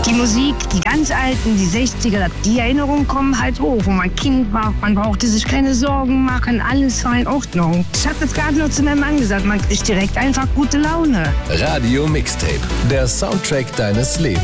Die Musik, die ganz alten, die 60er, die Erinnerungen kommen halt hoch, wo man Kind war. Man brauchte sich keine Sorgen machen, alles war in Ordnung. Ich habe das gerade noch zu meinem Mann gesagt, man kriegt direkt einfach gute Laune. Radio Mixtape, der Soundtrack deines Lebens.